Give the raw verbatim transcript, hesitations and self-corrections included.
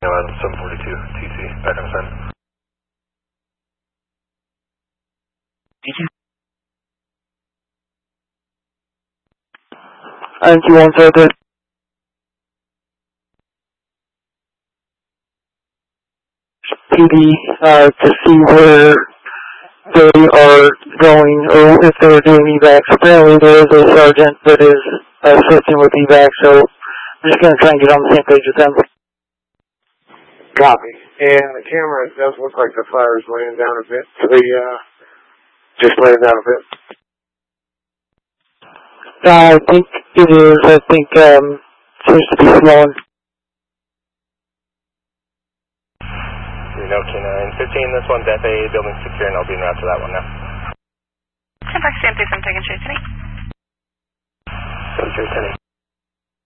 seven forty-two T C, back on the side. Did you? And you want to good. P D uh, to see where they are going or if they're doing evacs. Apparently there is a sergeant that is assisting with evac, so I'm just going to try and get on the same page with them. Copy. And the camera, it does look like the fire is laying down a bit. The, uh, just laying down a bit. I think it is. I think um, it seems to be slowing. Reno K nine fifteen, this one's F A A, building secure, and I'll be en route to that one now. ten Park Stamp, I'm taking Chase City. seven three ten.